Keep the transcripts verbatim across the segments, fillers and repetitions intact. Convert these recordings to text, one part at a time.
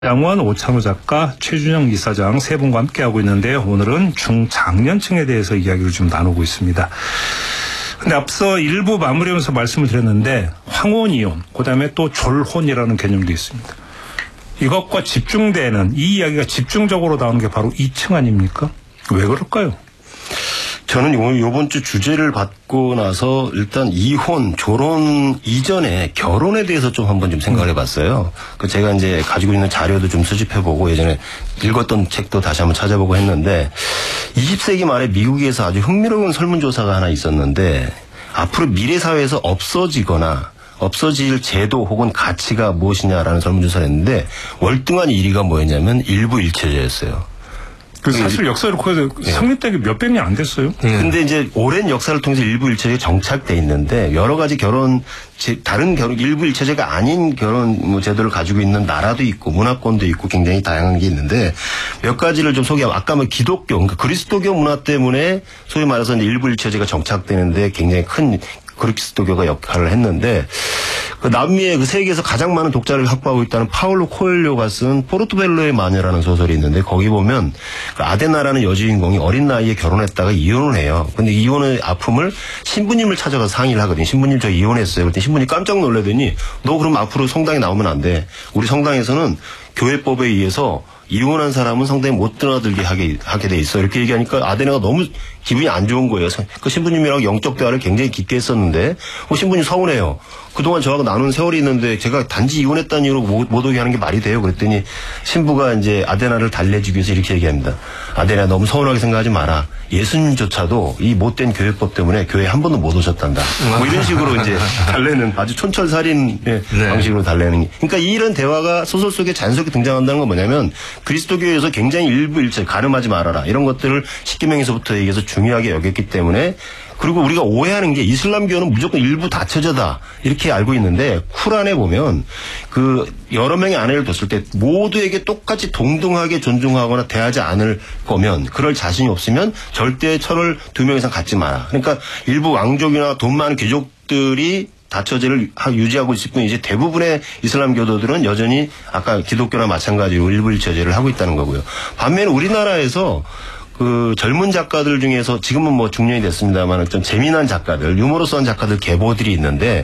양원, 오창호 작가, 최준영 이사장 세 분과 함께하고 있는데요. 오늘은 중장년층에 대해서 이야기를 좀 나누고 있습니다. 근데 앞서 일부 마무리하면서 말씀을 드렸는데 황혼이혼, 그다음에 또 졸혼이라는 개념도 있습니다. 이것과 집중되는 이 이야기가 집중적으로 나오는 게 바로 이 층 아닙니까? 왜 그럴까요? 저는 이번 주 주제를 받고 나서 일단 이혼, 졸혼 이전에 결혼에 대해서 좀 한번 좀 생각을 해봤어요. 그 제가 이제 가지고 있는 자료도 좀 수집해보고 예전에 읽었던 책도 다시 한번 찾아보고 했는데 이십 세기 말에 미국에서 아주 흥미로운 설문조사가 하나 있었는데 앞으로 미래 사회에서 없어지거나 없어질 제도 혹은 가치가 무엇이냐라는 설문조사를 했는데 월등한 일 위가 뭐였냐면 일부일체제였어요. 그 사실 역사를 그래서 네. 성립된 게 몇백 년 안 됐어요. 네. 근데 이제 오랜 역사를 통해서 일부일체제가 정착돼 있는데 여러 가지 결혼 다른 결혼 일부일체제가 아닌 결혼 뭐 제도를 가지고 있는 나라도 있고 문화권도 있고 굉장히 다양한 게 있는데 몇 가지를 좀 소개하면 아까 뭐 기독교 그러니까 그리스도교 문화 때문에 소위 말해서 일부일체제가 정착되는데 굉장히 큰 그리스도교가 역할을 했는데 그 남미의 그 세계에서 가장 많은 독자를 확보하고 있다는 파울로 코엘료가 쓴 포르토벨로의 마녀라는 소설이 있는데 거기 보면 그 아데나라는 여주인공이 어린 나이에 결혼했다가 이혼을 해요. 근데 이혼의 아픔을 신부님을 찾아가서 상의를 하거든요. 신부님 저 이혼했어요. 그랬더니 신부님 깜짝 놀라더니 너 그럼 앞으로 성당에 나오면 안 돼. 우리 성당에서는 교회법에 의해서 이혼한 사람은 성당에 못 드나들게 하게, 하게 돼 있어. 이렇게 얘기하니까 아데나가 너무 기분이 안 좋은 거예요. 그 신부님이랑 영적 대화를 굉장히 깊게 했었는데, 어, 신부님 서운해요. 그동안 저하고 나눈 세월이 있는데 제가 단지 이혼했다는 이유로 못, 못 오게 하는 게 말이 돼요. 그랬더니 신부가 이제 아데나를 달래주기 위해서 이렇게 얘기합니다. 아데나 너무 서운하게 생각하지 마라. 예수님조차도 이 못된 교회법 때문에 교회에 한 번도 못 오셨단다. 뭐 이런 식으로 이제 달래는 아주 촌철살인의 네. 방식으로 달래는. 그러니까 이런 대화가 소설 속에 자연스럽게 등장한다는 건 뭐냐면 그리스도교에서 굉장히 일부일체 가늠하지 말아라. 이런 것들을 십계명에서부터 얘기해서 중요하게 여겼기 때문에 그리고 우리가 오해하는 게 이슬람교는 무조건 일부 다처제다 이렇게 알고 있는데 쿠란에 보면 그 여러 명의 아내를 뒀을 때 모두에게 똑같이 동등하게 존중하거나 대하지 않을 거면 그럴 자신이 없으면 절대 철을 두 명 이상 갖지 마라. 그러니까 일부 왕족이나 돈 많은 귀족들이 다처제를 유지하고 있을 뿐 이제 대부분의 이슬람 교도들은 여전히 아까 기독교나 마찬가지로 일부일체제를 하고 있다는 거고요. 반면에 우리나라에서 그 젊은 작가들 중에서 지금은 뭐 중년이 됐습니다만 좀 재미난 작가들, 유머러스한 작가들 계보들이 있는데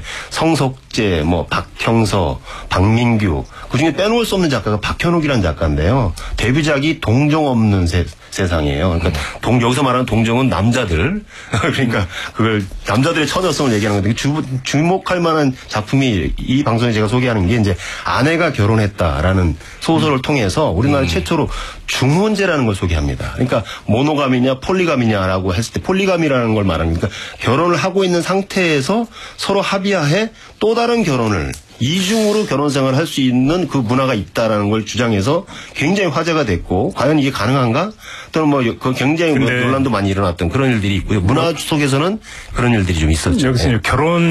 성석재, 뭐 박형서, 박민규 그중에 빼놓을 수 없는 작가가 박현욱이라는 작가인데요. 데뷔작이 동정 없는 세, 세상이에요. 그러니까 음. 동 여기서 말하는 동정은 남자들 그러니까 그걸 남자들의 처녀성을 얘기하는 건데 주, 주목할 만한 작품이 이 방송에 제가 소개하는 게 이제 아내가 결혼했다라는 소설을 음. 통해서 우리나라 음. 최초로 중혼제라는 걸 소개합니다. 그러니까 모노가미냐 폴리가미냐라고 했을 때 폴리가미라는 걸 말하니까 결혼을 하고 있는 상태에서 서로 합의하에 또 다른 결혼을 이중으로 결혼 생활을 할 수 있는 그 문화가 있다라는 걸 주장해서 굉장히 화제가 됐고 과연 이게 가능한가? 또는 뭐 그 굉장히 뭐 논란도 많이 일어났던 그런 일들이 있고요. 문화 속에서는 그런 일들이 좀 있었죠. 여기서 네.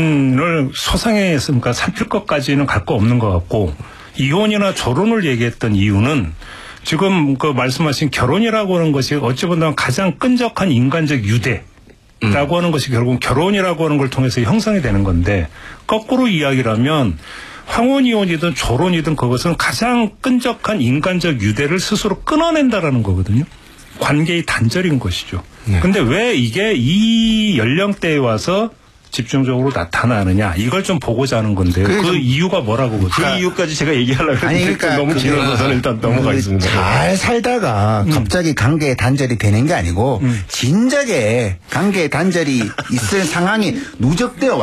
결혼을 소상했으니까 살필 것까지는 갈 거 없는 것 같고 이혼이나 졸혼을 얘기했던 이유는 지금 그 말씀하신 결혼이라고 하는 것이 어찌 보면 가장 끈적한 인간적 유대. 라고 음. 하는 것이 결국은 결혼이라고 하는 걸 통해서 형성이 되는 건데 거꾸로 이야기를 하면 황혼이혼이든 졸혼이든 그것은 가장 끈적한 인간적 유대를 스스로 끊어낸다라는 거거든요. 관계의 단절인 것이죠. 네. 근데 왜 이게 이 연령대에 와서 집중적으로 나타나느냐 이걸 좀 보고자 하는 건데요. 그 이유가 뭐라고 그 그러니까 이유까지 제가 얘기하려고 했는데 그러니까 너무 길어서 저는 일단 넘어가겠습니다. 잘 살다가 음. 갑자기 관계 단절이 되는 게 아니고 음. 진작에 관계 단절이 있을 상황이 누적되어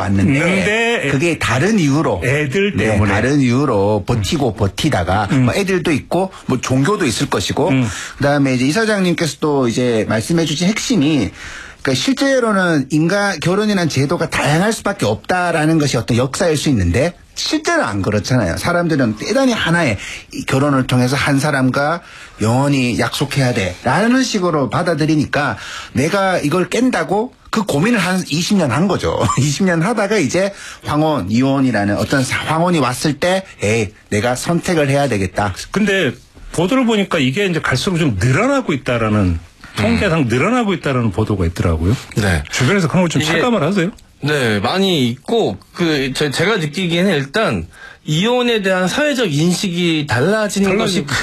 왔는데 그게 다른 이유로 애들 때문에 네, 다른 이유로 버티고 음. 버티다가 음. 뭐 애들도 있고 뭐 종교도 있을 것이고 음. 그다음에 이제 이사장님께서 또 이제 말씀해주신 핵심이 그러니까 실제로는 인간 결혼이라는 제도가 다양할 수밖에 없다라는 것이 어떤 역사일 수 있는데 실제는 안 그렇잖아요. 사람들은 대단히 하나의 결혼을 통해서 한 사람과 영원히 약속해야 돼라는 식으로 받아들이니까 내가 이걸 깬다고 그 고민을 한 이십 년 한 거죠. 이십 년 하다가 이제 황혼, 이혼이라는 어떤 황혼이 왔을 때 에이 내가 선택을 해야 되겠다. 근데 보도를 보니까 이게 이제 갈수록 좀 늘어나고 있다라는 통계상 음. 늘어나고 있다는 보도가 있더라고요. 네. 주변에서 그런 걸 좀 체감을 하세요? 네, 많이 있고, 그, 저, 제가 느끼기에는 일단, 이혼에 대한 사회적 인식이 달라지는 달라지고. 것이